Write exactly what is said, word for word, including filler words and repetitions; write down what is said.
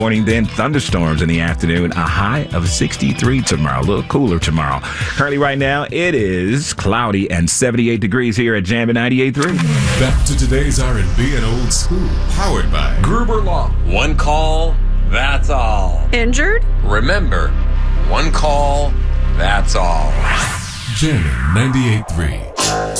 Morning, then thunderstorms in the afternoon. A high of sixty-three tomorrow. A little cooler tomorrow. Currently, right now, it is cloudy and seventy-eight degrees here at Jammin' ninety-eight point three. Back to today's R and B and old school. Powered by Gruber Law. One call, that's all. Injured? Remember, one call, that's all. Jammin' ninety-eight point three.